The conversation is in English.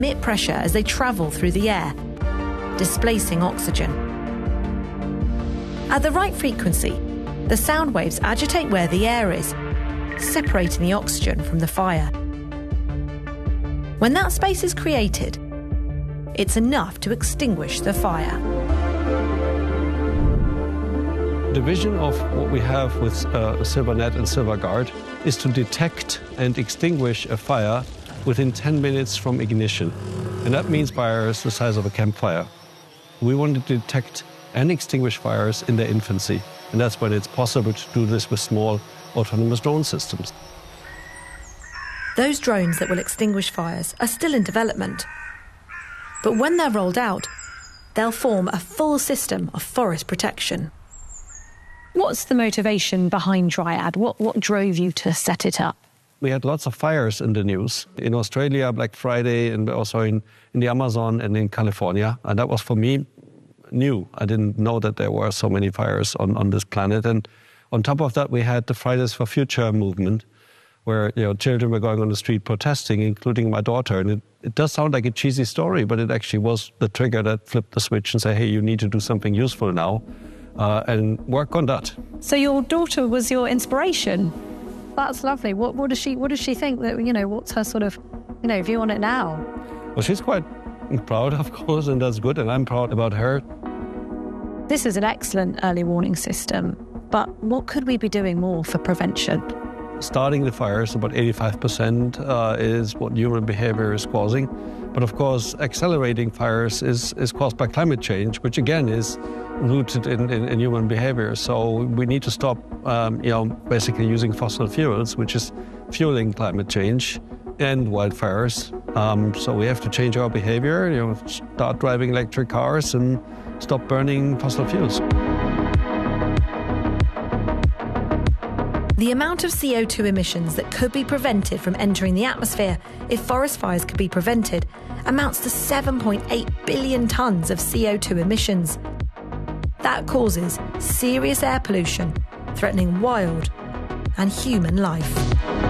emit pressure as they travel through the air, displacing oxygen. At the right frequency, the sound waves agitate where the air is, separating the oxygen from the fire. When that space is created, it's enough to extinguish the fire. The vision of what we have with SilverNet and SilverGuard is to detect and extinguish a fire within 10 minutes from ignition. And that means fires the size of a campfire. We want to detect and extinguish fires in their infancy. And that's when it's possible to do this with small autonomous drone systems. Those drones that will extinguish fires are still in development. But when they're rolled out, they'll form a full system of forest protection. What's the motivation behind Dryad? What drove you to set it up? We had lots of fires in the news. In Australia, Black Friday, and also in the Amazon and in California. And that was, for me, new. I didn't know that there were so many fires on this planet. And on top of that, we had the Fridays for Future movement, where children were going on the street protesting, including my daughter. And it does sound like a cheesy story, but it actually was the trigger that flipped the switch and said, hey, you need to do something useful now. And work on that. So your daughter was your inspiration. That's lovely. What does she think that, what's her sort of, view on it now? Well, she's quite proud, of course, and that's good. And I'm proud about her. This is an excellent early warning system. But what could we be doing more for prevention? Starting the fires, about 85% is what human behavior is causing. But of course, accelerating fires is caused by climate change, which again is rooted in human behavior. So we need to stop, basically using fossil fuels, which is fueling climate change and wildfires. So we have to change our behavior, start driving electric cars and stop burning fossil fuels. The amount of CO2 emissions that could be prevented from entering the atmosphere if forest fires could be prevented amounts to 7.8 billion tonnes of CO2 emissions. That causes serious air pollution, threatening wild and human life.